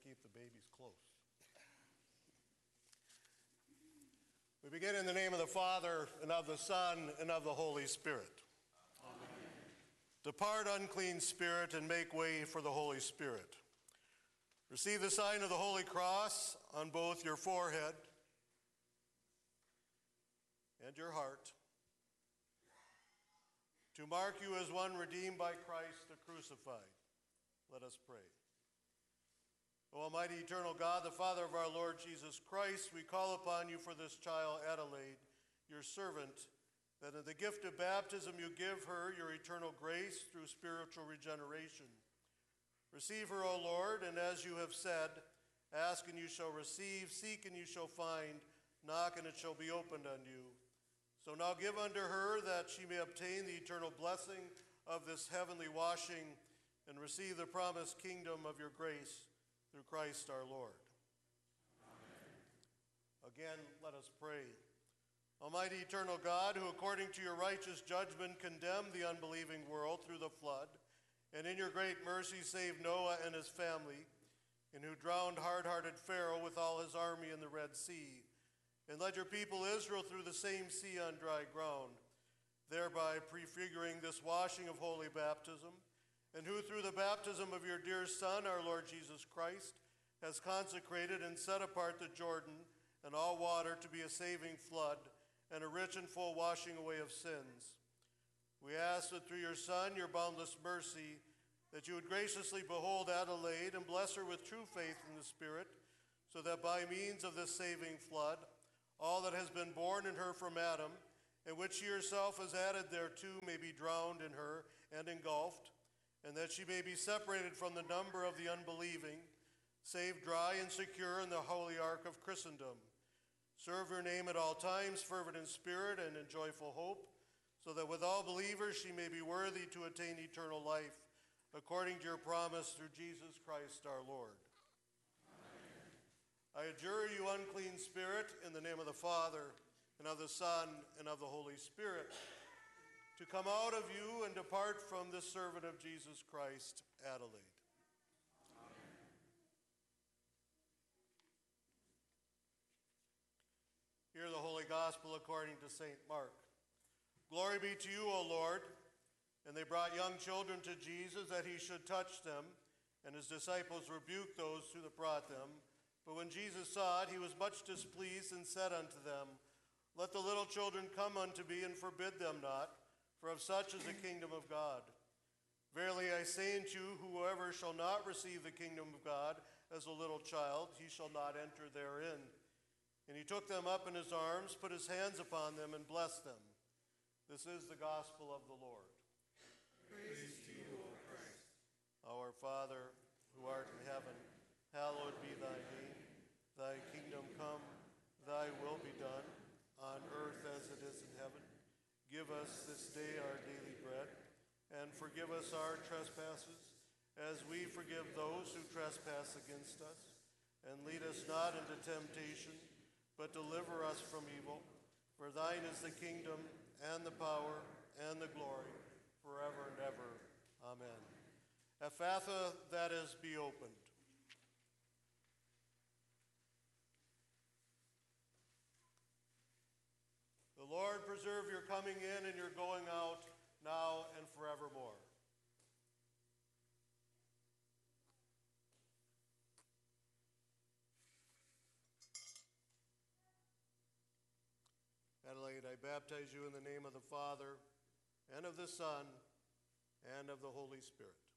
keep the babies close. We begin in the name of the Father, and of the Son, and of the Holy Spirit. Amen. Depart, unclean spirit, and make way for the Holy Spirit. Receive the sign of the Holy Cross on both your forehead and your heart, to mark you as one redeemed by Christ the crucified. Let us pray. O Almighty eternal God, the Father of our Lord Jesus Christ, we call upon you for this child Adelaide, your servant, that in the gift of baptism you give her your eternal grace through spiritual regeneration. Receive her, O Lord, and as you have said, ask and you shall receive, seek and you shall find, knock and it shall be opened unto you. So now give unto her that she may obtain the eternal blessing of this heavenly washing and receive the promised kingdom of your grace through Christ our Lord. Amen. Again, let us pray. Almighty eternal God, who according to your righteous judgment condemned the unbelieving world through the flood, and in your great mercy saved Noah and his family, and who drowned hard-hearted Pharaoh with all his army in the Red Sea, and led your people Israel through the same sea on dry ground, thereby prefiguring this washing of holy baptism, and who through the baptism of your dear Son, our Lord Jesus Christ, has consecrated and set apart the Jordan and all water to be a saving flood and a rich and full washing away of sins. We ask that through your Son, your boundless mercy, that you would graciously behold Adelaide and bless her with true faith in the Spirit, so that by means of this saving flood, all that has been born in her from Adam, and which she herself has added thereto, may be drowned in her and engulfed, and that she may be separated from the number of the unbelieving, saved dry and secure in the holy ark of Christendom. Serve your name at all times, fervent in spirit and in joyful hope, so that with all believers she may be worthy to attain eternal life, according to your promise through Jesus Christ our Lord. Amen. I adjure you, unclean spirit, in the name of the Father, and of the Son, and of the Holy Spirit, to come out of you and depart from this servant of Jesus Christ, Adelaide. Amen. Hear the Holy Gospel according to St. Mark. Glory be to you, O Lord. And they brought young children to Jesus that he should touch them, and his disciples rebuked those who brought them. But when Jesus saw it, he was much displeased and said unto them, Let the little children come unto me, and forbid them not, for of such is the kingdom of God. Verily I say unto you, whoever shall not receive the kingdom of God as a little child, he shall not enter therein. And he took them up in his arms, put his hands upon them, and blessed them. This is the gospel of the Lord. Praise to you, O Christ. Our Father, who art in heaven, hallowed be thy name. Thy kingdom come, thy will be done, on earth as it is in heaven. Give us this day our daily bread, and forgive us our trespasses, as we forgive those who trespass against us. And lead us not into temptation, but deliver us from evil. For thine is the kingdom, and the power, and the glory, forever and ever. Amen. Ephatha, that is, be opened. The Lord preserve your coming in and your going out, now and forevermore. Adelaide, I baptize you in the name of the Father, and of the Son, and of the Holy Spirit.